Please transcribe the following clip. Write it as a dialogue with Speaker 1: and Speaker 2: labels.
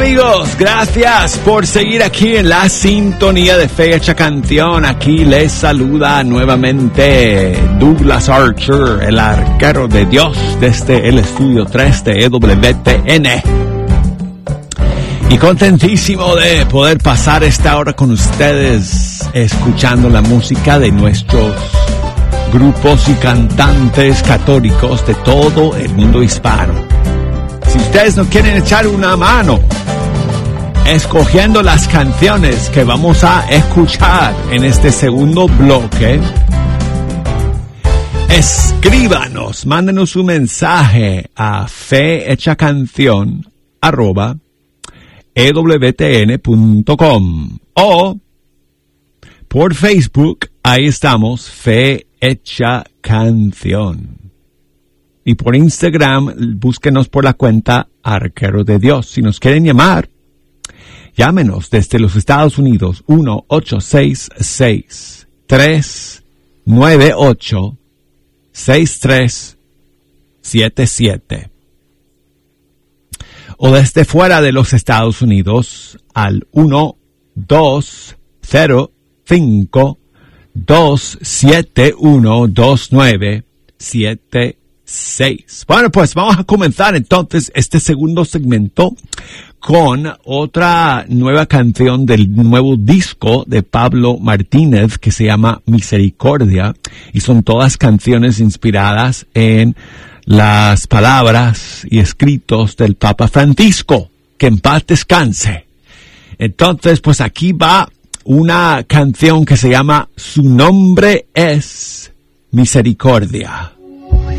Speaker 1: amigos, gracias por seguir aquí en la sintonía de Fecha Canción. Aquí les saluda nuevamente Douglas Archer, el arquero de Dios, desde el estudio 3 de EWTN. Y contentísimo de poder pasar esta hora con ustedes, escuchando la música de nuestros grupos y cantantes católicos de todo el mundo hispano. Si ustedes nos quieren echar una mano escogiendo las canciones que vamos a escuchar en este segundo bloque, escríbanos, mándenos un mensaje a fehechacancion@ewtn.com o por Facebook, ahí estamos, Fe Hecha Canción. Y por Instagram, búsquenos por la cuenta Arquero de Dios. Si nos quieren llamar, llámenos desde los Estados Unidos, 1-866-398-6377. O desde fuera de los Estados Unidos, al 1-205-271-2976. Bueno, pues vamos a comenzar entonces este segundo segmento con otra nueva canción del nuevo disco de Pablo Martínez que se llama Misericordia, y son todas canciones inspiradas en las palabras y escritos del Papa Francisco, que en paz descanse. Entonces, pues aquí va una canción que se llama Su nombre es Misericordia.